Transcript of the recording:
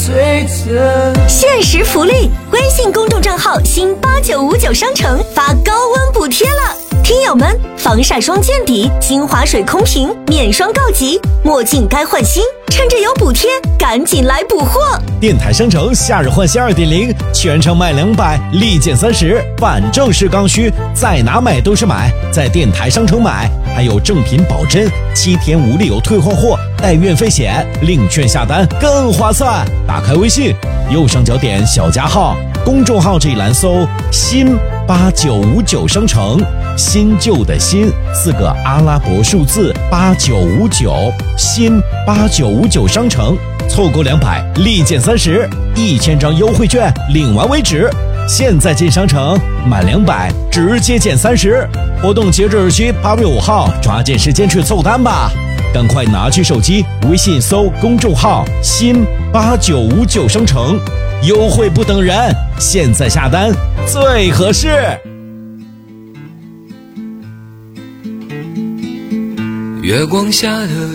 限时福利，微信公众账号新8959商城发高温补贴了，听友们，防晒霜见底，精华水空瓶免霜告急，墨镜该换新，趁着有补贴赶紧来补货。 电台商城夏日换新 2.0， 全场买200立减30，反正是刚需，在哪买都是买，在电台商城买，还有正品保真，7天无理由退换货，带运费险，领券下单更划算。打开微信右上角点小加号，公众号这一栏搜新8959商城，新旧的新4个阿拉伯数字8959，新8959商城，凑够200立减30，1000张优惠券领完为止。现在进商城满200直接减30，活动截止日期8月5号，抓紧时间去凑单吧！赶快拿起手机，微信搜公众号新8959商城，优惠不等人，现在下单最合适。 月光下的